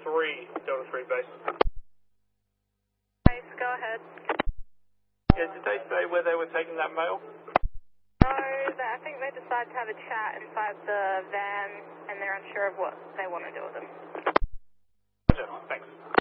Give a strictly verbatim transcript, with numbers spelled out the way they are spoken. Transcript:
three, Delta three base. Base, go ahead. Yeah, did they say where they were taking that mail? No, I think they decided to have a chat inside the van, and they're unsure of what they want to do with them. Thanks.